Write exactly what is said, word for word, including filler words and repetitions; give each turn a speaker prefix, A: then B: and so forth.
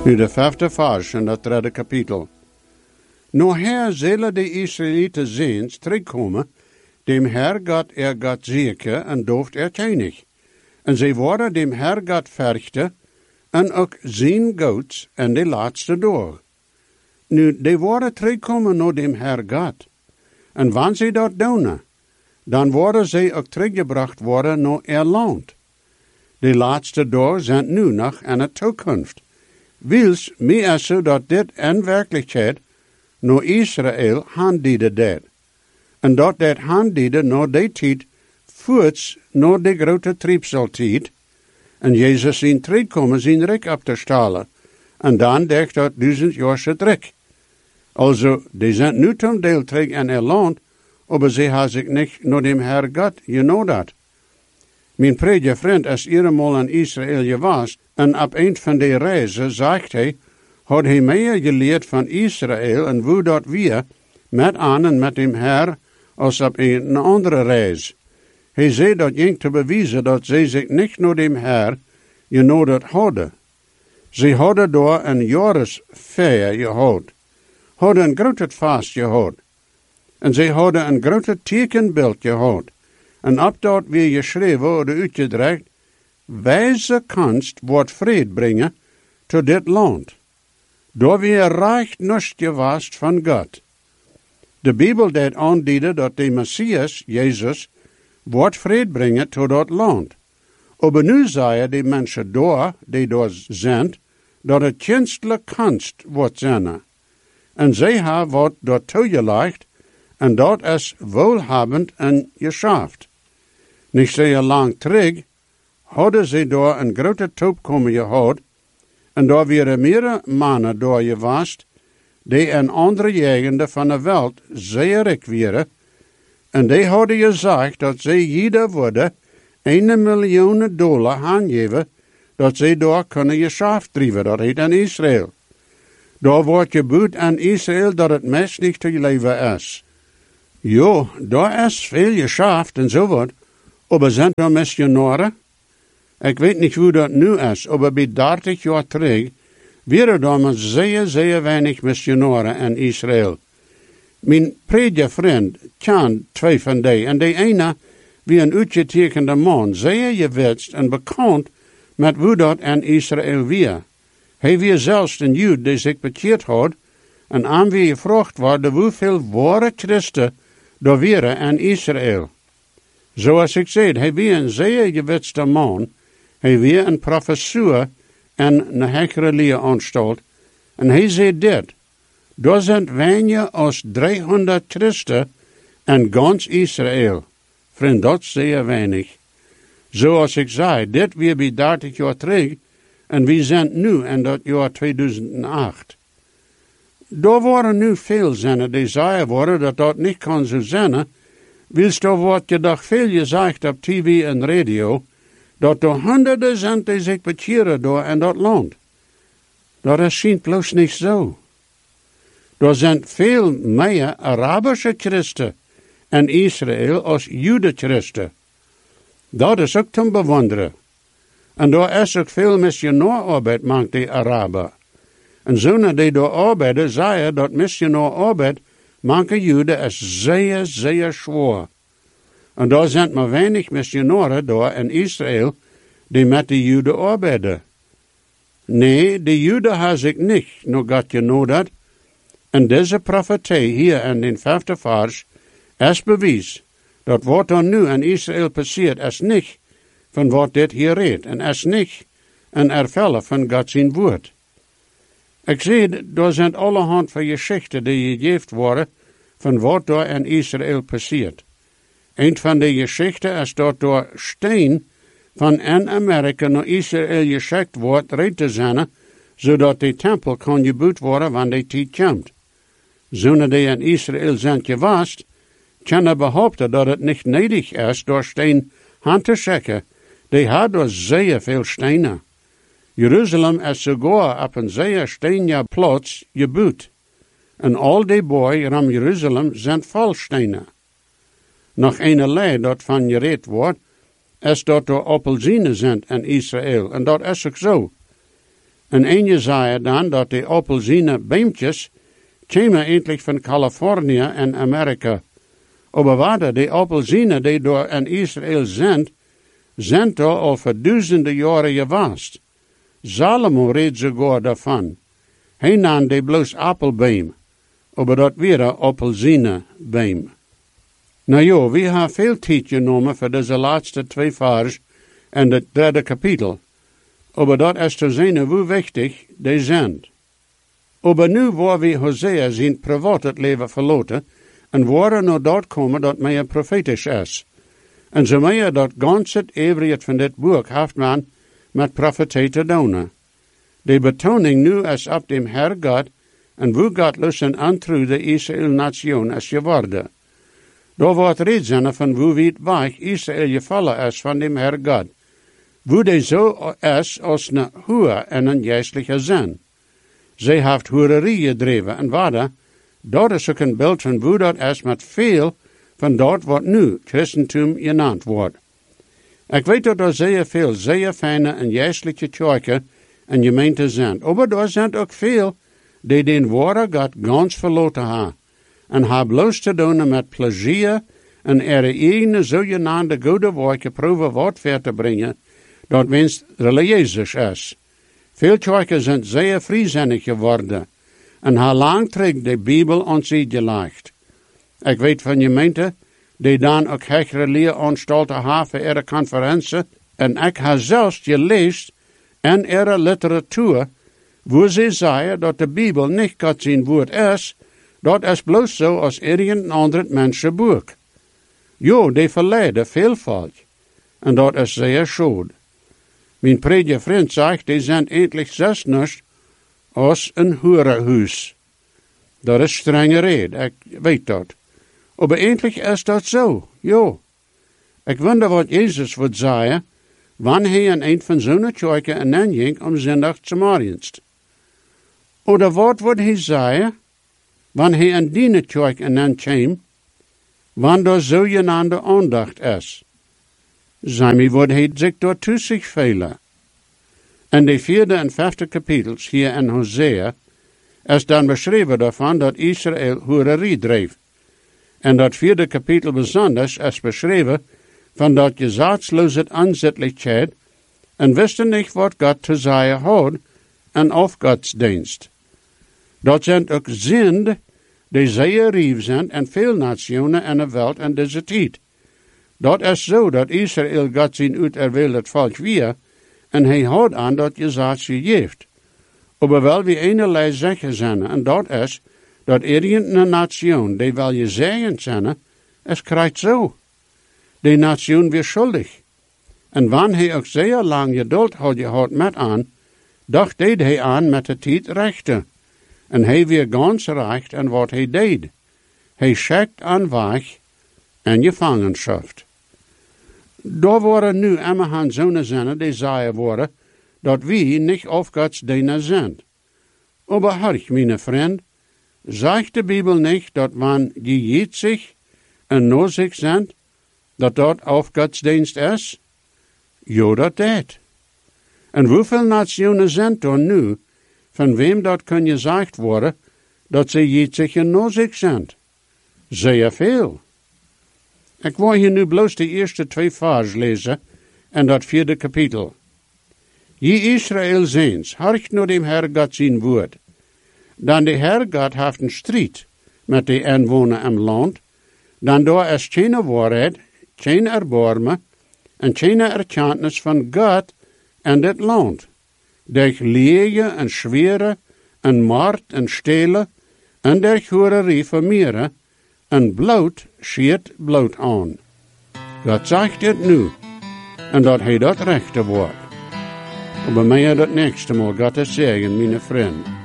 A: Nu de vijfde vers in dat derde kapitel. Nou her zullen de Israëlieten ziens terugkomen, dem Herr Gott er Gott zeker en dooft er teinig. En zij worden dem Herr Gott verchten, en ook zijn goeds en de laatste door. Nu, die worden terugkomen naar dem Herr Gott. En wanneer zij dat doen, dan worden zij ook teruggebracht worden naar er land. De laatste door zijn nu nog aan de toekomst. Wils meer zo dat dit in werkelijkheid naar Israël handdiede deed. En dat dit handdiede naar die tijd voorts naar de grote triepseltijd. En Jezus zijn terugkomen zijn rijk op te stalen. En dan dacht dat duizend jaar ze terug. Also, die zijn nu ten deel terug in er land, maar ze hebben zich niet naar dem Herr Gott, je know dat. Mijn prediger vriend is eenmaal in Israël geweest, en op een van die reizen, zegt hij, had hij meer geleerd van Israël en hoe dat wir met aan en met dem Herr als op een andere reis. Hij zei dat ging te bewijzen dat zij zich niet naar dem Herr, je know dat hadden. Ze hadden door een jaaresfeier gehad, hadden een groot vast gehad, en zij hadden een groot tekenbeeld gehad. En op dat weer geschreven worden uitgedrukt, wijze kunst wordt vrede brengen tot dit land. Door weer rijk nust gewaast van God. De Bijbel deed aandienen dat de Messias, Jezus, wordt vrede brengen tot dat land. Maar nu zeggen de mensen door, die door zijn, dat het kunstelijk kunst wordt zijn. En zij hebben wat dat toegelegd, en dat is welhabend en geschaft. Niet zeer lang terug hadden ze door een grote toekomst gehad, en daar waren meerdere mannen door geweest, die in andere gegenden van de wereld zeer rijk waren, en die hadden gezegd dat ze ieder worden een miljoen dollar aangeven, dat ze daar kunnen geschaft drijven, dat heet in Israël. Daar wordt geboet aan Israël dat het meest niet te leven is. Jo, daar is veel geschaft en zo wat, maar zijn er missionaren? Ik weet niet hoe dat nu is, maar bij dertig jaar terug waren er maar zeer, zeer weinig missionaren in Israël. Mijn prediger vriend kent twee van die, en de ene wie een uitgetekende man, zeer gewetst en bekend met hoe dat in Israël was. Hij was zelfs een Jood die zich bekeerd had, en aan wie gevraagd werd hoeveel ware christen er waren in Israël. Zoals ik zei, hij was een zeer gewetste man. Hij was een professor in een hogere leeranstalt. En hij zei dit: er zijn weniger als driehonderd christen in gans Israël. Vriend, dat is zeer weinig. Zoals ik zei, dit weer bij dertig jaar terug. En we zijn nu in dat jaar tweeduizend acht. Er worden nu veel zinnen die zeggen worden dat dat niet kan zo zijn. Wilst er wordt je toch veel gezegd op T V en radio, dat er honderden zijn die zich bekeren door in dat land. Dat is schijnt bloos niet zo. Er zijn veel meer Arabische christen in Israël als Joden-christen. Dat is ook te bewonderen. En daar is ook veel missionaararbeid maakt die Araber. En zonen die door arbeiden, zeggen dat missionaararbeid maken Joden is zeer, zeer zwaar. En daar zijn maar weinig missionaren door in Israël die met de Joden arbeiden. Nee, de Joden hebben zich niet, nog God je know dat. En deze profetie hier in de vijfde vers is bewijs dat wat er nu in Israël passiert is niet van wat dit hier redt en is niet een ervellen van God zijn woord. Ik zie, er zijn allerhand van geschichten die gegeven worden van wat er in Israël passiert. Een van die geschichten is dat door steen van in Amerika naar Israël geschikt wordt red te zijn, zodat de tempel kan gebouwd worden wanneer die tijd komt. Zonen die in Israël zijn geweest, kunnen behaupten dat het niet nodig is door steen aan te schikken. Die hadden zeer veel stenen. Jeruzalem is sogar op een zeer steenige plaats gebouwd. En al die boy ram Jeruzalem zijn vol stenen. Nog een leid dat van gereed wordt, is dat er appelsinen zijn in Israël. En dat is ook zo. En een Jesaja dan dat de appelsine beemtjes komen eindelijk van Californië en Amerika. Maar waar de appelsine die door in Israël zijn, zijn al al voor duizenden jaren gewaast. Salomo reed sogar daarvan. Hij nam de bloos appelbeem, maar dat weer een appelsinebeem. Nou ja, we hebben veel tijd genomen voor deze laatste twee vers en het derde kapitel. Maar dat is te zien hoe wichtig die zijn. Maar nu waar we Hosea zijn privaat leven verloten, en waar naar dat komen dat mij profetisch is. En zo mij dat ganse eeuwig van dit boek heeft man met profetie te doen. De betoning nu is op dem Herr God, en wo God lussen antru de Israël nation is geworden. Daar wordt reden van wo weit weg Israël gevallen is van dem Herr God. Wo de zo is als een hoer en een geestelijke zin. Zij heeft hoererie gedreven en waarde, dat is ook een beeld van wo dat is met veel van dat wat nu Christentum genaamd wordt. Ik weet dat er zeer veel zeer fijne en geestelijke kerken en gemeenten zijn, maar er zijn ook veel die den ware God ganz verloten hebben en hebben bloos te doen met plezier en er eigen zogenaamde goede werken proeven wat ver te brengen, dat winst religieus is. Veel kerken zijn zeer vrijzinnig geworden en hebben lang terug de Bijbel ons gelegd. Ik weet van gemeenten die dan ook hechtere leeranstalten hebben voor ihre conferentie en ik heb zelfs gelezen in ihre literatuur wo ze zeggen dat de Bijbel niet God zijn woord is, dat is bloos zo als irgendein ander mensenboek. Jo, die verleiden veelvalt. En dat is zeer schade. Mijn prediger vriend zegt, die zijn eindelijk zes niets als een hoerenhuis. Dat is strenge reden, ik weet dat. Maar eindelijk is dat zo, jo. Ik wonder wat Jezus would zeggen, wanneer hij in een van zo'n kerken en dan ging om zondag te morgenst. Oder wat would hij zeggen, wanneer hij in die kerk en dan kwam, wanneer er zogenaamde aandacht is. Zij would hij zich door toe zich velen. In de vierde en vijfde kapitels hier in Hosea is dan beschreven daarvan dat Israël hoererie dreef. En dat vierde kapitel besonders is beschreven van dat gezatsloze aanzettelijkheid en wisten niet wat God te zeggen had en of godsdienst. Dat zijn ook zinden die zeer rief zijn en veel nationen in de wereld in deze tijd. Dat is zo dat Israël God zijn uiterwählt volk weer en hij houdt aan dat gezatje geeft. Maar wel wie eenerlei zeggen zijn en dat is dat irgendeine nation die wel je zeggen zijn, es krijgt zo. Die nation weer schuldig. En wanneer hij ook zeer lang geduld had gehad met aan, dacht deed hij aan met de tijd rechten. En hij weer ganz recht en wat hij deed. Hij schickt aan weg en gevangenschaft. Daar worden nu immerhand zonen zinnen die zeggen worden dat wij niet of Gods diener zijn. Maar hörch, mijn vriend, zegt de Bijbel niet dat man gejitzig en nozig zijn, dat dat of Gods dienst is? Jo, dat deed. En hoeveel nationen zijn er nu, van wem dat kan gezegd worden, dat ze jitzig en nozig zijn? Zeer veel. Ik wil hier nu bloos de eerste twee vers lezen en dat vierde kapitel. Je Israël zijns, harcht naar dem Herr God zijn woord. Dan de Herr God heeft een strijd met de inwoner im land, dan daar is geen waarheid, geen erbarmen en geen erkenntnis van God in dit land. Durch leege en schwere en moord en stelen en durch hoererie vermeeren en bloot schiet bloot aan. God zegt dit nu en dat hij dat rechte wordt. Maar bij mij dat nächste Mal, God is zegen, mijn vriend.